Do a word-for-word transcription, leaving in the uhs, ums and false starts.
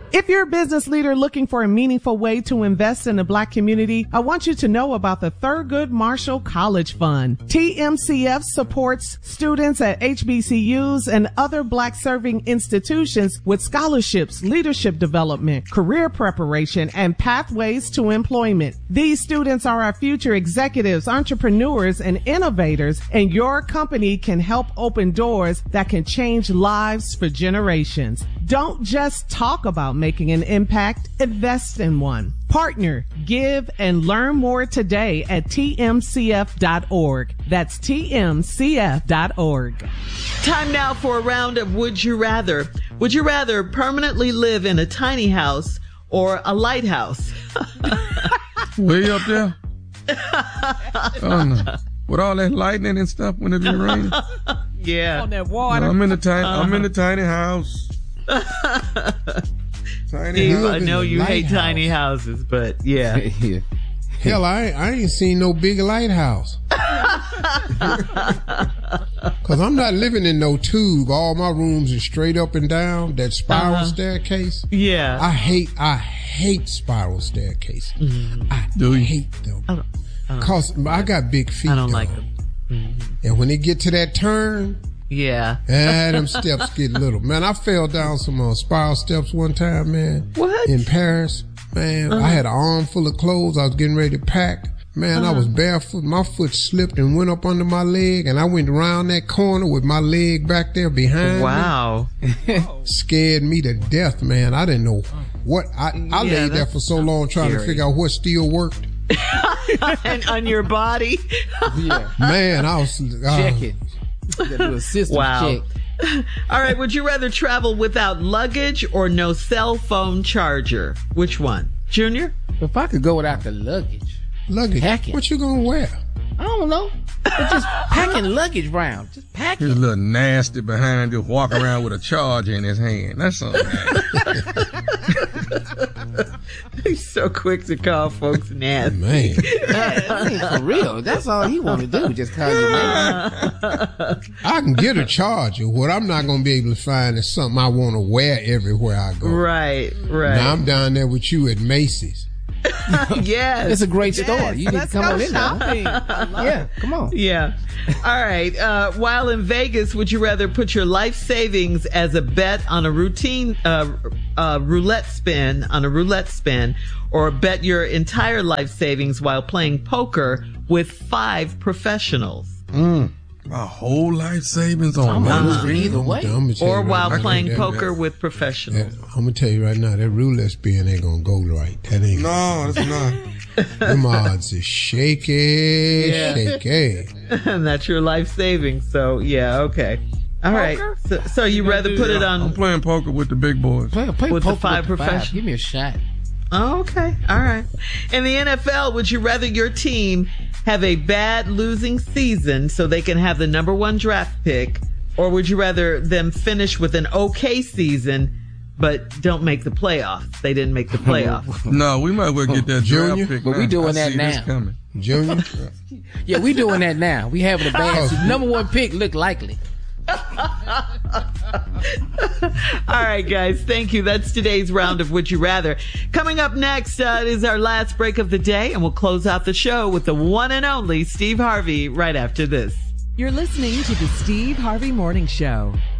If you're a business leader looking for a meaningful way to invest in the Black community, I want you to know about the Thurgood Marshall College Fund. T M C F supports students at H B C Us and other Black-serving institutions with scholarships, leadership development, career preparation, and pathways to employment. These students are our future executives, entrepreneurs, and innovators, and your company can help open doors that can change lives for generations. Don't just talk about making an impact, invest in one. Partner, give, and learn more today at T M C F dot org. That's T M C F dot org. Time now for a round of Would You Rather. Would you rather permanently live in a tiny house or a lighthouse? Way up there? Oh, no. With all that lightning and stuff when it be raining? Yeah. On that water. No, I'm in the tiny, uh-huh. I'm in the tiny house. Tiny Steve, house. I know you hate tiny houses, but yeah. yeah. Hell, I, I ain't seen no big lighthouse. Cause I'm not living in no tube. All my rooms are straight up and down. That spiral uh-huh. staircase. Yeah. I hate, I hate spiral staircases. Mm-hmm. I Do you? hate them. I don't, I don't Cause I got big feet. I don't though. like them. Mm-hmm. And when they get to that turn, yeah, ah, them steps get little. Man, I fell down some uh, spiral steps one time, man. What? In Paris, man. Uh-huh. I had an arm full of clothes. I was getting ready to pack. Man, uh-huh. I was barefoot. My foot slipped and went up under my leg, and I went around that corner with my leg back there behind wow. me. Wow. Scared me to death, man. I didn't know what. I, I yeah, laid there for so long trying scary. to figure out what still worked. And on your body? Yeah. Man, I was... Uh, Check it. Do a system wow. check. All right, would you rather travel without luggage or no cell phone charger? Which one? Junior? If I could go without the luggage. Luggage? Packing. What you gonna wear? I don't know. But just packing luggage round. Just packing. He's a little nasty behind, just walk around with a charger in his hand. That's so nasty. He's so quick to call folks nasty. Man. I mean, for real. That's all he want to do. Just call you man. I can get a charger. What I'm not going to be able to find is something I want to wear everywhere I go. Right, right. Now I'm down there with you at Macy's. Yes. It's a great yes. store. You need Let's to come go on in shopping. there. Yeah, come on. Yeah. All right. Uh, while in Vegas, would you rather put your life savings as a bet on a routine uh, uh, roulette spin, on a roulette spin, or bet your entire life savings while playing poker with five profefessionals? Mm. My whole life savings on one uh, either way. Or while right playing that, poker that, with professionals. That, I'm going to tell you right now, that roulette spin ain't going to go right. That ain't. No, it's not. Them odds is shaky, Yeah. shaky. And that's your life savings. So, yeah, okay. All Poker? right. So, so you rather put it on... I'm playing poker with the big boys. Play, play With poker the five with the professionals. five. Give me a shot. Oh, okay. All right. In the N F L, would you rather your team have a bad losing season so they can have the number one draft pick, or would you rather them finish with an okay season but don't make the playoffs? They didn't make the playoffs. No, we might as well get that Junior, draft pick. but now. we doing I that see now. This coming. Junior? Yeah, we doing that now. We having a bad season. Number one pick look likely. All right, guys. Thank you. That's today's round of Would You Rather. Coming up next uh, is our last break of the day, and we'll close out the show with the one and only Steve Harvey right after this. You're listening to the Steve Harvey Morning Show.